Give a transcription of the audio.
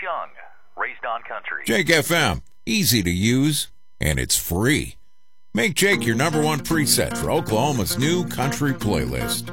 Young, raised on country. Jake FM, easy to use, and it's free. Make Jake your number one preset for Oklahoma's new country playlist.